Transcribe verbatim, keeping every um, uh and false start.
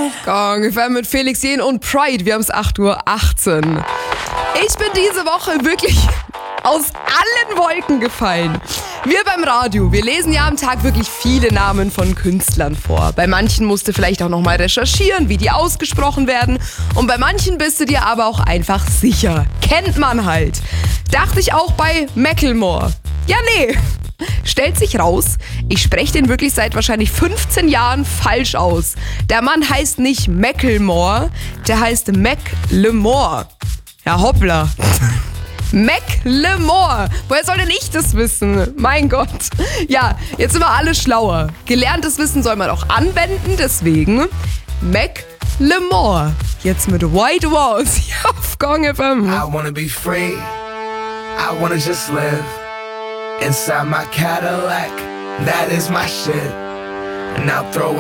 Auf Gang F M mit Felix Jähn und Pride. Wir haben es acht Uhr achtzehn. Ich bin diese Woche wirklich aus allen Wolken gefallen. Wir beim Radio, wir lesen ja am Tag wirklich viele Namen von Künstlern vor. Bei manchen musst du vielleicht auch nochmal recherchieren, wie die ausgesprochen werden. Und bei manchen bist du dir aber auch einfach sicher. Kennt man halt. Dachte ich auch bei Macklemore. Ja, nee. Stellt sich raus, ich spreche den wirklich seit wahrscheinlich fünfzehn Jahren falsch aus. Der Mann heißt nicht Macklemore, der heißt Macklemore. Ja, hoppla. Macklemore. Woher soll denn ich das wissen? Mein Gott. Ja, jetzt sind wir alle schlauer. Gelerntes Wissen soll man auch anwenden, deswegen Macklemore. Jetzt mit White Walls hier auf Gong F M. I wanna be free. I wanna just live inside my Cadillac. That is my shit. And I'll throw